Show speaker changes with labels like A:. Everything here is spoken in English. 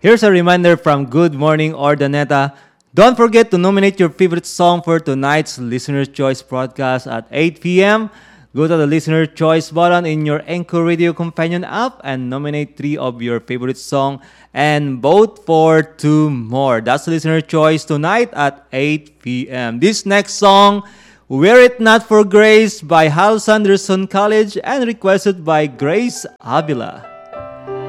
A: Here's a reminder from Good Morning Ordaneta. Don't forget to nominate your favorite song for tonight's Listener's Choice broadcast at 8 p.m. Go to the Listener Choice button in your Anchor Radio Companion app and nominate 3 of your favorite song and vote for 2 more. That's Listener Choice tonight at 8 p.m. This next song, Were It Not for Grace by Hal Sanderson College and requested by Grace Avila.